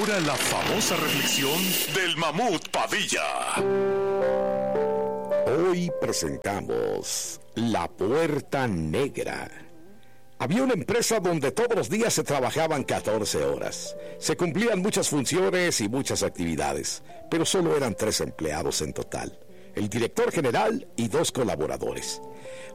ahora la famosa reflexión del Mamut Padilla. Hoy presentamos La Puerta Negra. Había una empresa donde todos los días se trabajaban 14 horas. Se cumplían muchas funciones y muchas actividades, pero solo eran 3 empleados en total: el director general y 2 colaboradores.